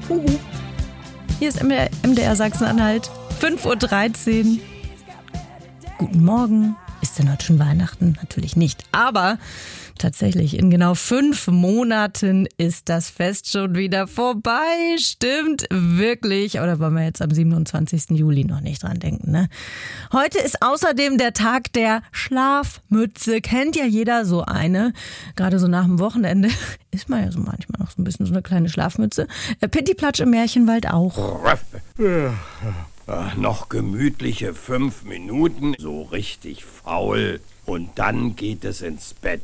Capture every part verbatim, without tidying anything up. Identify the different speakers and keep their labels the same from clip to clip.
Speaker 1: Huhu. Hier ist M D R Sachsen-Anhalt, fünf Uhr dreizehn. Guten Morgen. Ist denn heute schon Weihnachten? Natürlich nicht. Aber tatsächlich, in genau fünf Monaten ist das Fest schon wieder vorbei. Stimmt, wirklich. Aber da wollen wir jetzt am siebenundzwanzigsten Juli noch nicht dran denken, ne? Heute ist außerdem der Tag der Schlafmütze. Kennt ja jeder so eine. Gerade so nach dem Wochenende ist man ja so manchmal noch so ein bisschen so eine kleine Schlafmütze. Pittiplatsch im Märchenwald auch.
Speaker 2: Ach, noch gemütliche fünf Minuten, so richtig faul. Und dann geht es ins Bett.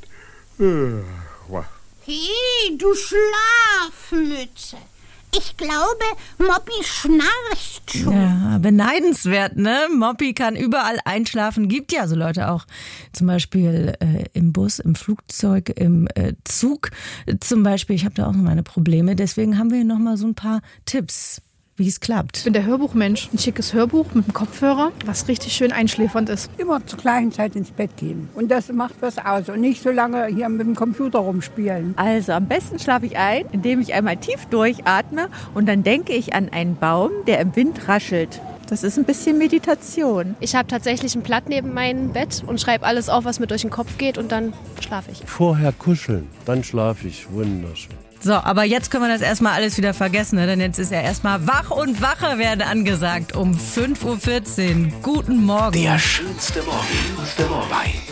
Speaker 3: Hey, du Schlafmütze. Ich glaube, Moppi schnarcht schon.
Speaker 1: Ja, beneidenswert, ne? Moppi kann überall einschlafen. Gibt ja so Leute auch, zum Beispiel äh, im Bus, im Flugzeug, im äh, Zug. Zum Beispiel, ich habe da auch noch meine Probleme. Deswegen haben wir hier noch mal so ein paar Tipps, wie es klappt.
Speaker 4: Ich bin der Hörbuchmensch. Ein schickes Hörbuch mit einem Kopfhörer, was richtig schön einschläfernd ist.
Speaker 5: Immer zur gleichen Zeit ins Bett gehen. Und das macht was aus. Und nicht so lange hier mit dem Computer rumspielen.
Speaker 6: Also am besten schlafe ich ein, indem ich einmal tief durchatme und dann denke ich an einen Baum, der im Wind raschelt. Das ist ein bisschen Meditation.
Speaker 7: Ich habe tatsächlich ein Blatt neben meinem Bett und schreibe alles auf, was mir durch den Kopf geht, und dann schlafe ich.
Speaker 8: Vorher kuscheln, dann schlafe ich. Wunderschön.
Speaker 1: So, aber jetzt können wir das erstmal alles wieder vergessen, ne? Denn jetzt ist ja erstmal wach und wacher werden angesagt um fünf Uhr vierzehn. Guten Morgen.
Speaker 9: Der schönste Morgen bei